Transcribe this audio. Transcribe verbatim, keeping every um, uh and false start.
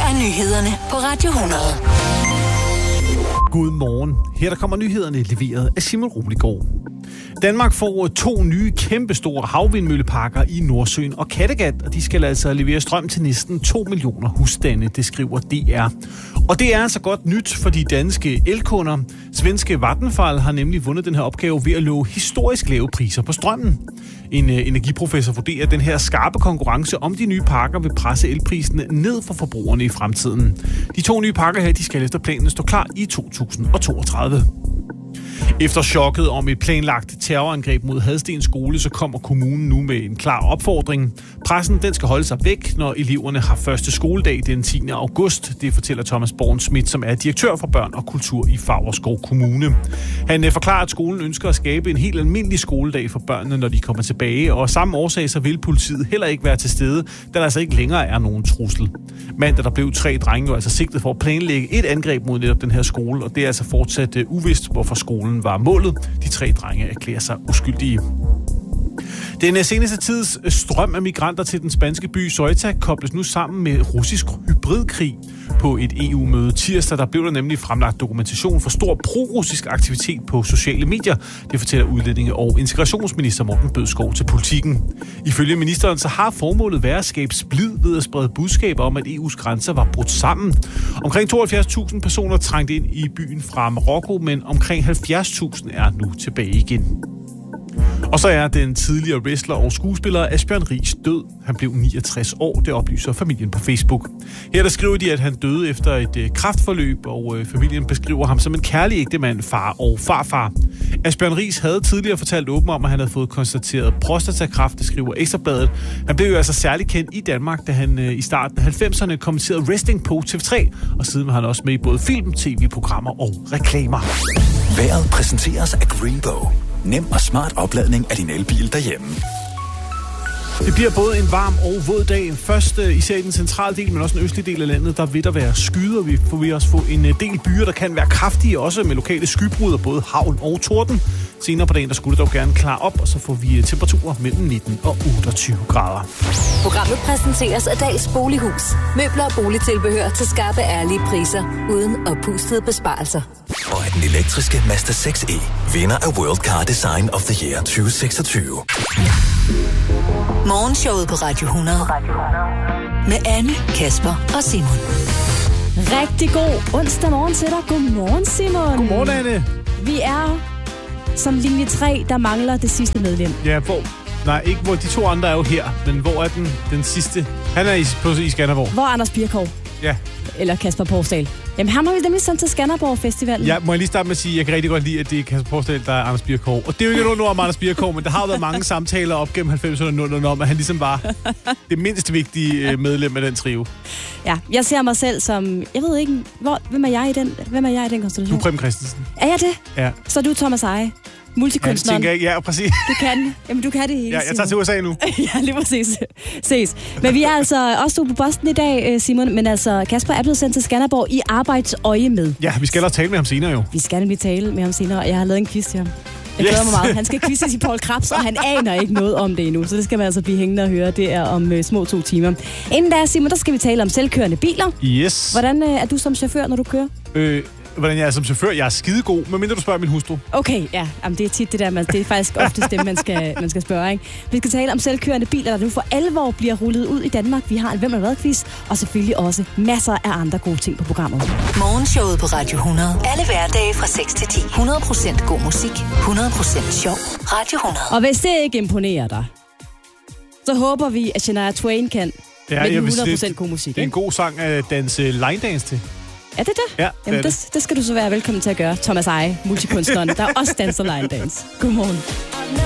er nyhederne på Radio hundrede. Godmorgen. Her der kommer nyhederne leveret af Simon Roligård. Danmark får to nye kæmpestore havvindmølleparker i Nordsøen og Kattegat, og de skal altså levere strøm til næsten to millioner husstande, det skriver D R. Og det er altså godt nyt for de danske elkunder. Svenske Vattenfall har nemlig vundet den her opgave ved at love historisk lave priser på strømmen. En uh, energiprofessor vurderer, at den her skarpe konkurrence om de nye parker vil presse elprisen ned for forbrugerne i fremtiden. De to nye parker her, de skal efter planen stå klar i to tusind toogtredive. Efter chokket om et planlagt terrorangreb mod Hadsten skole, så kommer kommunen nu med en klar opfordring. Pressen den skal holde sig væk, når eleverne har første skoledag den tiende august. Det fortæller Thomas Born Schmidt, som er direktør for børn og kultur i Favrskov Kommune. Han forklarer, at skolen ønsker at skabe en helt almindelig skoledag for børnene, når de kommer tilbage. Og samme årsag så vil politiet heller ikke være til stede, da der altså ikke længere er nogen trussel. Mandag der blev tre drenge jo altså sigtet for at planlægge et angreb mod netop den her skole, og det er altså fortsat uh, uvist, hvorfor skolen var målet. De tre drenge erklærer sig uskyldige. Den seneste tids strøm af migranter til den spanske by Ceuta kobles nu sammen med russisk hybridkrig. På et E U-møde tirsdag, der blev der nemlig fremlagt dokumentation for stor pro-russisk aktivitet på sociale medier. Det fortæller udlændinge- og integrationsminister Morten Bødskov til Politikken. Ifølge ministeren så har formålet været at skabe splid ved at sprede budskaber om, at E U's grænser var brudt sammen. Omkring tooghalvfjerds tusind personer trængte ind i byen fra Marokko, men omkring halvfjerds tusind er nu tilbage igen. Og så er den tidligere wrestler og skuespiller Asbjørn Riis død. Han blev niogtres år, det oplyser familien på Facebook. Her der skriver de, at han døde efter et øh, kræftforløb, og øh, familien beskriver ham som en kærlig ægtemand, far og farfar. Asbjørn Riis havde tidligere fortalt åbent om, at han havde fået konstateret prostatakræft, det skriver Ekstrabladet. Han blev jo altså særlig kendt i Danmark, da han øh, i starten af halvfemserne kommenterede wrestling på T V tre, og siden var han også med i både film, tv-programmer og reklamer. Vejret præsenteres af Greenbow. Nem og smart opladning af din elbil derhjemme. Det bliver både en varm og våd dag. Først især i den centrale del, men også den østlige del af landet, der vil der være skyder. Vi får vi også få en del byer, der kan være kraftige, også med lokale skybrud og både hagl og torden. Senere på dagen, der skulle det dog gerne klare op, og så får vi temperaturer mellem nitten og otteogtyve grader. Programmet præsenteres af Dals Bolighus. Møbler og boligtilbehør til skarpe, ærlige priser, uden oppustede besparelser. Og af den elektriske Mazda seks E, vinder af World Car Design of the Year tyve seksogtyve. Morgenshowet på Radio hundrede. Med Anne, Kasper og Simon. Rigtig god onsdag morgen til dig. Godmorgen, Simon. Godmorgen, Anne. Vi er som linje tre, der mangler det sidste medlem. Ja, hvor? Nej, ikke hvor de to andre er jo her, men hvor er den, den sidste? Han er i, på, i Skanderborg. Hvor er Anders Birkov? Ja. Eller Kasper Porsdal. Jamen, ham har vi nemlig sendt til Skanderborg Festivalen. Ja, må jeg lige starte med at sige, at jeg kan rigtig godt lide, at det er Kasper Porsdal, der er Anders Birkov. Og det er jo ikke noget om Anders Birkov, men der har været mange samtaler op gennem halvfemserne om, at han ligesom var det mindst vigtige medlem af den trio. Ja, jeg ser mig selv som, jeg ved ikke, hvor, hvem er jeg i den, hvem er jeg i den konstellation? Du er Preben Christensen. Er jeg det? Ja. Så er du Thomas Eje. Multikunstneren. Ja, ja, præcis. Du kan. Jamen, du kan det hele, Ja, jeg tager til U S A nu. Ja, lige præcis. Ses. Men vi er altså også på posten i dag, Simon. Men altså, Kasper er blevet sendt til Skanderborg i arbejdsøje med. Ja, vi skal også tale med ham senere jo. Vi skal nemlig tale med ham senere, og jeg har lavet en quiz til ham. Jeg glæder yes. mig meget. Han skal quizzes i Paul Krebs, og han aner ikke noget om det endnu. Så det skal man altså blive hængende og høre. Det er om uh, små to timer. Inden da, Simon, der skal vi tale om selvkørende biler. Yes. Hvordan uh, er du som chauffør, når du kører? Øh... Hvordan jeg er som chauffør, jeg er skidegod, medmindre du spørger min hustru. Okay, ja. Jamen, det er tit det der, man, det er faktisk oftest dem, man skal, man skal spørge, ikke? Vi skal tale om selvkørende biler, der nu for alvor bliver rullet ud i Danmark. Vi har en Hvem er hvad-quiz, og selvfølgelig også masser af andre gode ting på programmet. Morgenshowet på Radio hundrede. Alle hverdage fra seks til ti. hundrede procent god musik, hundrede procent sjov. Radio hundrede. Og hvis det ikke imponerer dig, så håber vi, at Shania Twain kan ja, med jeg hundrede procent det, god musik. Det er en god sang at danse line dance til. Er det det? Ja, Jamen, det, det, det skal du så være velkommen til at gøre. Thomas Eje, multikunstneren, der også danser line dance. Godmorgen.